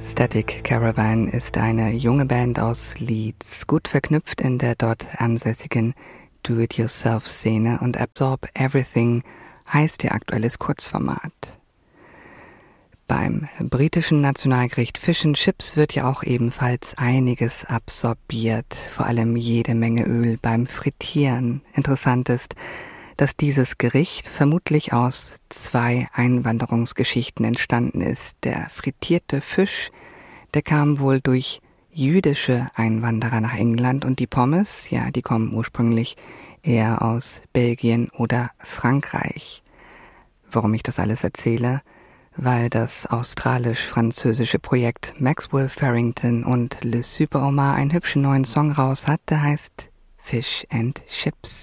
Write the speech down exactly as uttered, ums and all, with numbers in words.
Static Caravan ist eine junge Band aus Leeds, gut verknüpft in der dort ansässigen Do-it-yourself-Szene, und Absorb Everything heißt ihr aktuelles Kurzformat. Beim britischen Nationalgericht Fish and Chips wird ja auch ebenfalls einiges absorbiert, vor allem jede Menge Öl beim Frittieren. Interessant ist, dass dieses Gericht vermutlich aus zwei Einwanderungsgeschichten entstanden ist. Der frittierte Fisch, der kam wohl durch jüdische Einwanderer nach England, und die Pommes, ja, die kommen ursprünglich eher aus Belgien oder Frankreich. Warum ich das alles erzähle? Weil das australisch-französische Projekt Maxwell Farrington und Le Super Omar einen hübschen neuen Song raus hat, der heißt Fish and Chips.